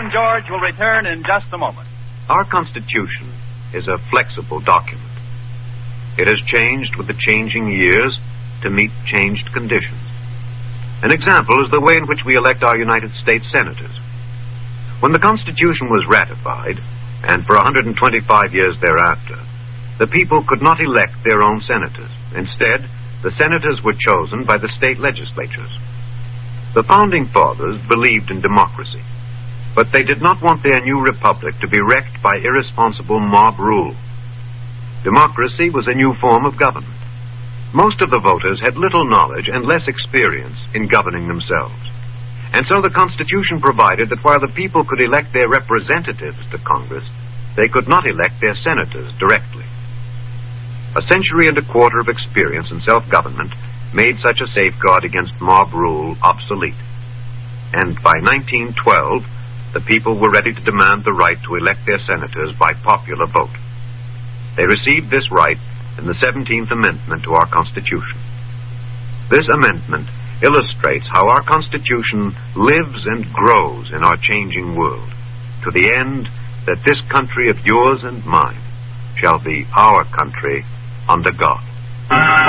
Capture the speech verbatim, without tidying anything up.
and George will return in just a moment. Our Constitution is a flexible document. It has changed with the changing years to meet changed conditions. An example is the way in which we elect our United States senators. When the Constitution was ratified, and for one hundred twenty-five years thereafter, the people could not elect their own senators. Instead, the senators were chosen by the state legislatures. The Founding Fathers believed in democracy, but they did not want their new republic to be wrecked by irresponsible mob rule. Democracy was a new form of government. Most of the voters had little knowledge and less experience in governing themselves. And so the Constitution provided that while the people could elect their representatives to Congress, they could not elect their senators directly. A century and a quarter of experience in self-government made such a safeguard against mob rule obsolete. And by nineteen twelve, the people were ready to demand the right to elect their senators by popular vote. They received this right in the seventeenth Amendment to our Constitution. This amendment illustrates how our Constitution lives and grows in our changing world, to the end that this country of yours and mine shall be our country under God.